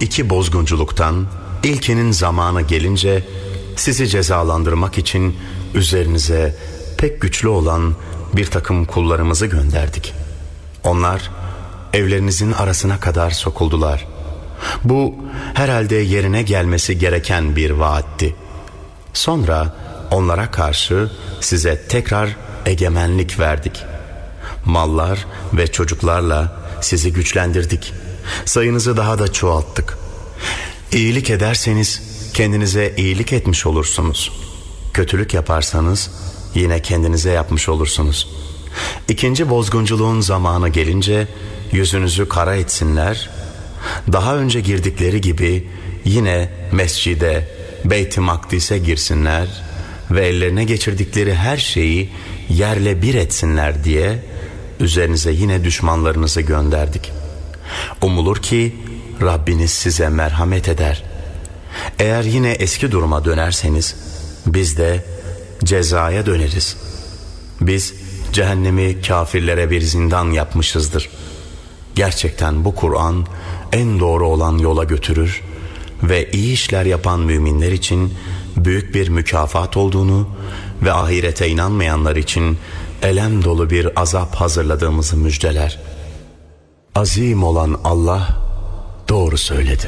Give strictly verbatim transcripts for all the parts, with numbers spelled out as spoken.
iki bozgunculuktan ilkinin zamanı gelince sizi cezalandırmak için üzerinize pek güçlü olan bir takım kullarımızı gönderdik. Onlar evlerinizin arasına kadar sokuldular. Bu herhalde yerine gelmesi gereken bir vaatti. Sonra onlara karşı size tekrar egemenlik verdik. Mallar ve çocuklarla sizi güçlendirdik. Sayınızı daha da çoğalttık. İyilik ederseniz kendinize iyilik etmiş olursunuz. Kötülük yaparsanız yine kendinize yapmış olursunuz. İkinci bozgunculuğun zamanı gelince yüzünüzü kara etsinler. Daha önce girdikleri gibi yine mescide, Beyt-i Makdis'e girsinler ve ellerine geçirdikleri her şeyi yerle bir etsinler diye üzerinize yine düşmanlarınızı gönderdik. Umulur ki Rabbiniz size merhamet eder. Eğer yine eski duruma dönerseniz biz de cezaya döneriz. Biz cehennemi kafirlere bir zindan yapmışızdır. Gerçekten bu Kur'an en doğru olan yola götürür ve iyi işler yapan müminler için büyük bir mükafat olduğunu ve ahirete inanmayanlar için elem dolu bir azap hazırladığımızı müjdeler. Azim olan Allah doğru söyledi.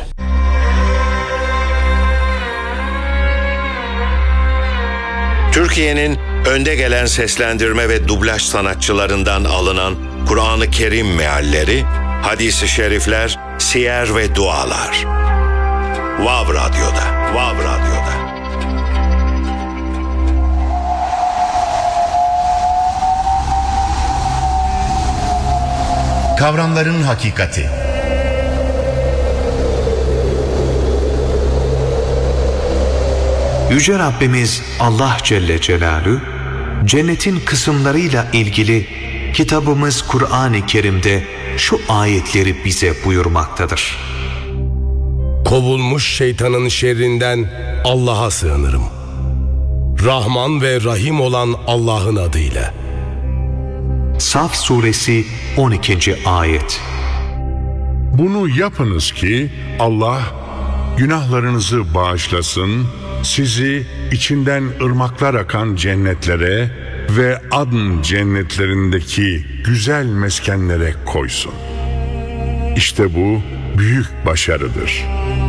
Türkiye'nin önde gelen seslendirme ve dublaj sanatçılarından alınan Kur'an-ı Kerim mealleri, hadis-i şerifler, siyer ve dualar. Vav Radyo'da, Vav Radyo'da. Kavramların hakikati. Yüce Rabbimiz Allah Celle Celaluhu, cennetin kısımlarıyla ilgili kitabımız Kur'an-ı Kerim'de şu ayetleri bize buyurmaktadır. Kovulmuş şeytanın şerrinden Allah'a sığınırım. Rahman ve Rahim olan Allah'ın adıyla. Saf Suresi on ikinci ayet. Bunu yapınız ki Allah günahlarınızı bağışlasın, sizi içinden ırmaklar akan cennetlere ve adn cennetlerindeki güzel meskenlere koysun. İşte bu büyük başarıdır.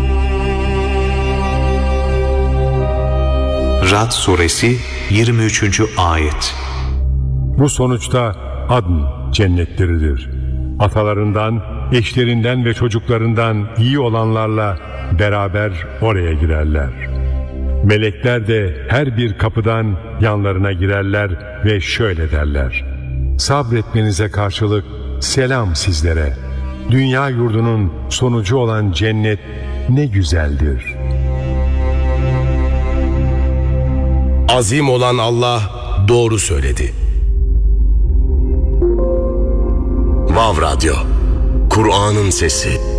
Ra'd Suresi yirmi üçüncü ayet. Bu sonuçta adn cennetleridir. Atalarından, eşlerinden ve çocuklarından iyi olanlarla beraber oraya girerler. Melekler de her bir kapıdan yanlarına girerler ve şöyle derler: sabretmenize karşılık selam sizlere. Dünya yurdunun sonucu olan cennet ne güzeldir. Azim olan Allah doğru söyledi. Vav Radyo, Kur'an'ın sesi.